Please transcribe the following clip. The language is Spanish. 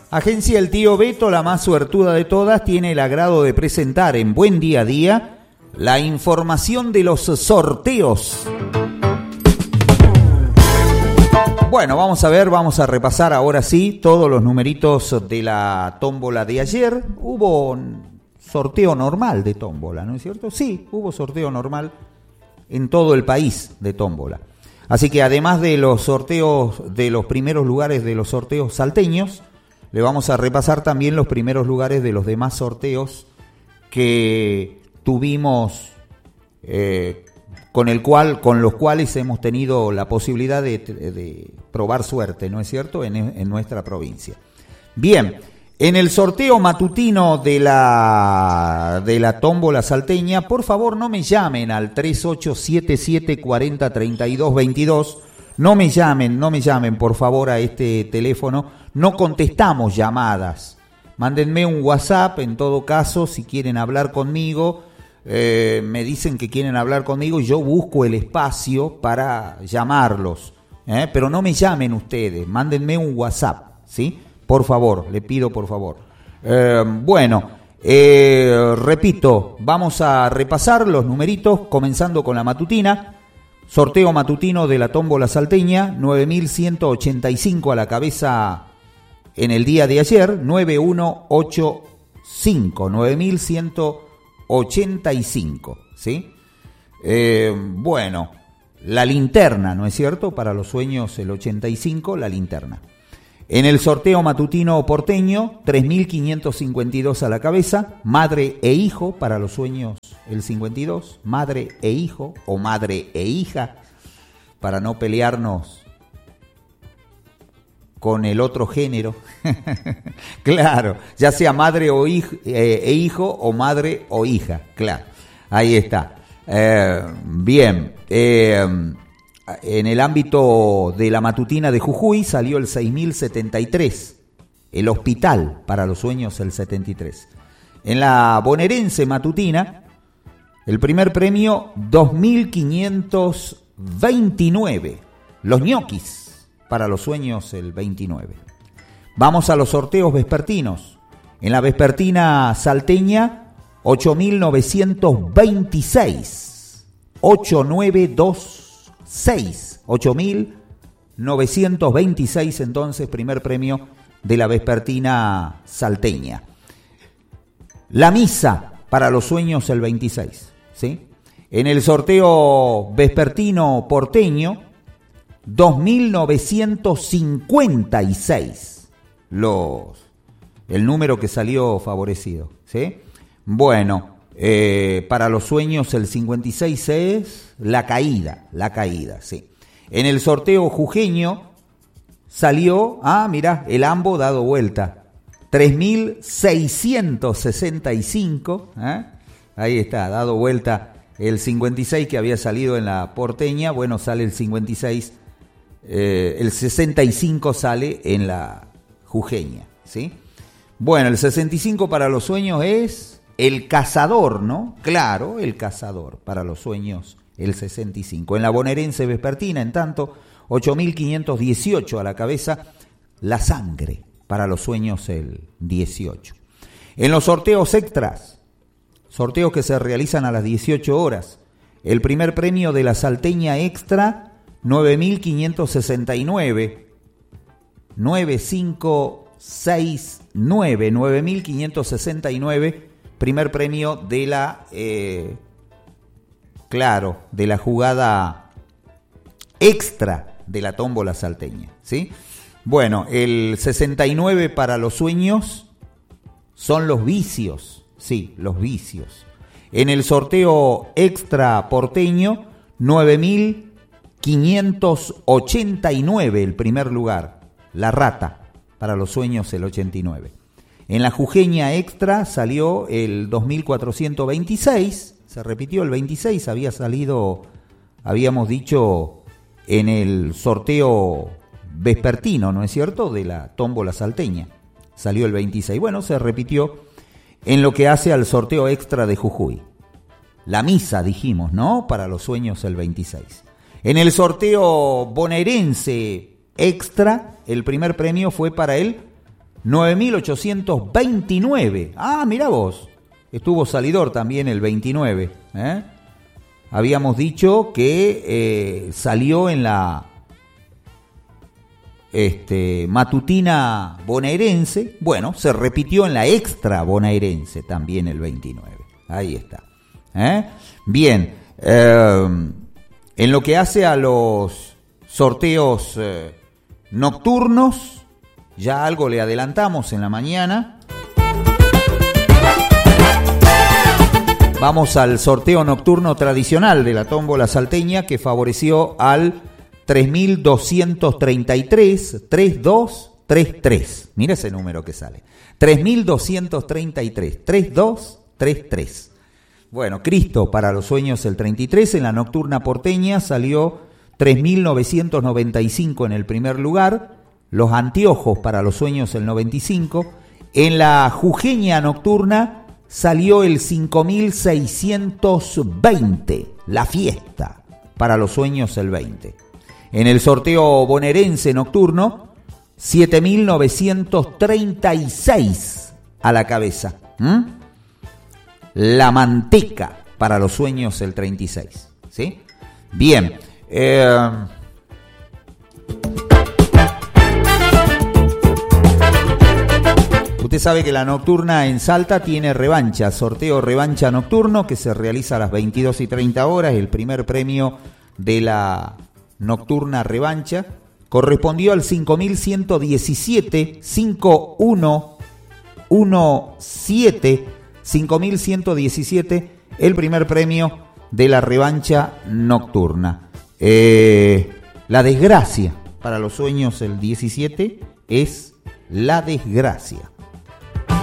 Agencia El Tío Beto, la más suertuda de todas, tiene el agrado de presentar en Buen Día a Día la información de los sorteos. Bueno, vamos a repasar ahora sí todos los numeritos de la tómbola de ayer. Hubo sorteo normal de tómbola, ¿no es cierto? Sí, hubo sorteo normal en todo el país de tómbola. Así que además de los sorteos de los primeros lugares de los sorteos salteños, le vamos a repasar también los primeros lugares de los demás sorteos que tuvimos, con los cuales hemos tenido la posibilidad de probar suerte, ¿no es cierto?, en nuestra provincia. Bien, en el sorteo matutino de la tómbola salteña, por favor no me llamen al 3877403222. No me llamen, por favor, a este teléfono. No contestamos llamadas. Mándenme un WhatsApp, en todo caso, si quieren hablar conmigo. Me dicen que quieren hablar conmigo y yo busco el espacio para llamarlos. Pero no me llamen ustedes, mándenme un WhatsApp, ¿sí? Por favor, le pido por favor. Repito, vamos a repasar los numeritos, comenzando con la matutina. Sorteo matutino de la tómbola salteña, 9.185 a la cabeza en el día de ayer, 9185, 9.185, ¿sí? La linterna, ¿no es cierto? Para los sueños el 85, la linterna. En el sorteo matutino porteño, 3.552 a la cabeza, madre e hijo, para los sueños el 52, madre e hijo o madre e hija, para no pelearnos con el otro género. Claro, ya sea madre e hijo o madre o hija, claro, ahí está. Bien, en el ámbito de la matutina de Jujuy salió el 6.073, el hospital para los sueños el 73. En la bonaerense matutina, el primer premio 2.529, los ñoquis para los sueños el 29. Vamos a los sorteos vespertinos. En la vespertina salteña, 8.926, 8.926 entonces, primer premio de la vespertina salteña. La misa para los sueños el 26, ¿sí? En el sorteo vespertino porteño, 2.956 el número que salió favorecido, ¿sí? Bueno, para los sueños el 56 es la caída, sí. En el sorteo jujeño salió, el ambo dado vuelta, 3.665, ahí está, dado vuelta el 56 que había salido en la porteña, bueno, sale el 56, el 65 sale en la jujeña, ¿sí? Bueno, el 65 para los sueños es el cazador, ¿no? Claro, el cazador para los sueños el 65. En la bonaerense vespertina, en tanto, 8.518 a la cabeza, la sangre para los sueños el 18. En los sorteos extras, sorteos que se realizan a las 18 horas, el primer premio de la salteña extra, 9.569, 9.569, primer premio de la, de la jugada extra de la tómbola salteña, ¿sí? Bueno, el 69 para los sueños son los vicios, sí, los vicios. En el sorteo extra porteño, 9.589 el primer lugar, la rata, para los sueños el 89. En la jujeña extra salió el 2.426, se repitió el 26, había salido, habíamos dicho, en el sorteo vespertino, ¿no es cierto?, de la tómbola salteña, salió el 26. Bueno, se repitió en lo que hace al sorteo extra de Jujuy. La misa, dijimos, ¿no?, para los sueños el 26. En el sorteo bonaerense extra, el primer premio fue para el 9.829. Ah, mirá vos. Estuvo salidor también el 29. Habíamos dicho que salió en la matutina bonaerense. Bueno, se repitió en la extra bonaerense también el 29. Ahí está. Bien. En lo que hace a los sorteos nocturnos, ya algo le adelantamos en la mañana. Vamos al sorteo nocturno tradicional de la tómbola salteña, que favoreció al 3233 3233. Mira ese número que sale. 3233 3233. Bueno, Cristo para los sueños el 33, en la nocturna porteña salió 3.995 en el primer lugar, los anteojos para los sueños el 95, en la jujeña nocturna salió el 5.620, la fiesta para los sueños el 20. En el sorteo bonaerense nocturno, 7.936 a la cabeza. La manteca para los sueños el 36. ¿Sí? Bien. Usted sabe que la nocturna en Salta tiene revancha, sorteo revancha nocturno que se realiza a las 22:30 el primer premio de la nocturna revancha correspondió al 5.117, 5117, 5.117, el primer premio de la revancha nocturna. La desgracia para los sueños el 17 es la desgracia.